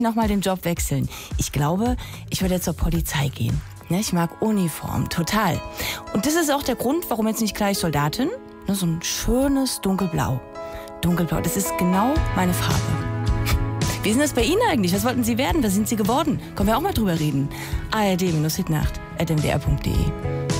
nochmal den Job wechseln. Ich glaube, ich würde zur Polizei gehen. Ich mag Uniform, total. Und das ist auch der Grund, warum jetzt nicht gleich Soldatin. So ein schönes Dunkelblau. Dunkelblau, das ist genau meine Farbe. Wie ist denn das bei Ihnen eigentlich? Was wollten Sie werden? Was sind Sie geworden? Können wir auch mal drüber reden. ARD-Hitnacht@mdr.de